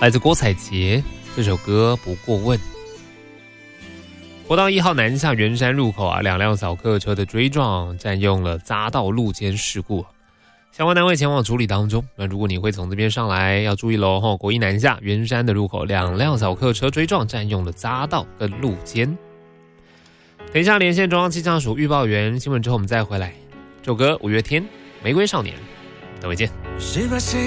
来自郭采洁，这首歌不过问。国道1号南下圆山入口2辆小客车的追撞，占用了匝道路肩事故，相关单位前往处理当中。那如果你会从这边上来，要注意咯，国一南下圆山的入口2辆小客车追撞，占用了匝道跟路肩。等一下连线中央气象署预报员新闻之后，我们再回来。这首歌五月天《玫瑰少年》，等会见。